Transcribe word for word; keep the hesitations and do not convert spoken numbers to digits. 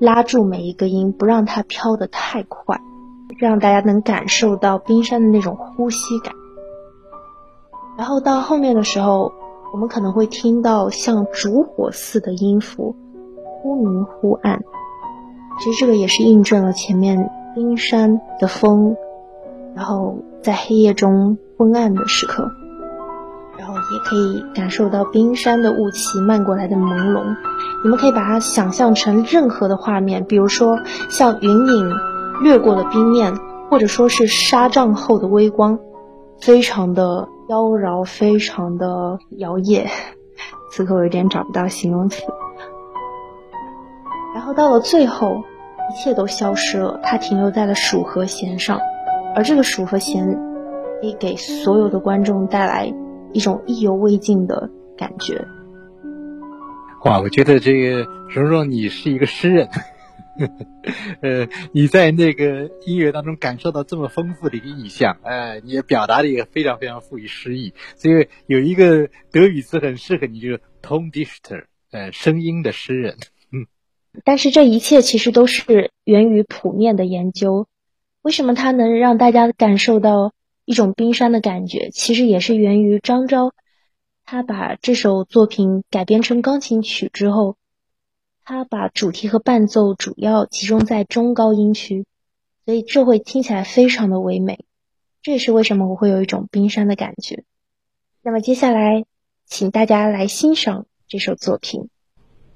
拉住每一个音，不让它飘得太快，让大家能感受到冰山的那种呼吸感。然后到后面的时候，我们可能会听到像烛火似的音符，忽明忽暗。其实这个也是印证了前面冰山的风，然后在黑夜中昏暗的时刻，然后也可以感受到冰山的雾气漫过来的朦胧。你们可以把它想象成任何的画面，比如说像云影掠过了冰面，或者说是纱帐后的微光，非常的妖娆，非常的摇曳。此刻我有点找不到形容词。然后到了最后，一切都消失了，它停留在了蜀和弦上，而这个蜀和弦可以给所有的观众带来一种意犹未尽的感觉。 哇，我觉得这个蓉蓉你是一个诗人呃，你在那个音乐当中感受到这么丰富的一个意象，呃，你也表达的也非常非常富于诗意，所以有一个德语词很适合你，就是 Tondichter， 呃，声音的诗人。嗯， 但是这一切其实都是源于谱面的研究。为什么它能让大家感受到一种冰山的感觉？其实也是源于张昭，他把这首作品改编成钢琴曲之后，他把主题和伴奏主要集中在中高音区，所以这会听起来非常的唯美。这也是为什么我会有一种冰山的感觉。那么接下来，请大家来欣赏这首作品。